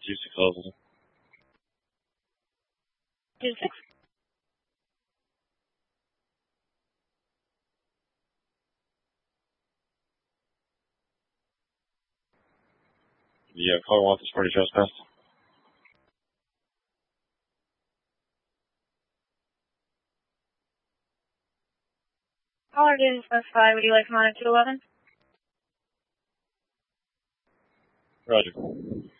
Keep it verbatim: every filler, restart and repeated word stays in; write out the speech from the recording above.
Two six closing. Two six. Yeah, caller wants this party trespass. Caller didn't specify. Would you like him on at two eleven? Roger.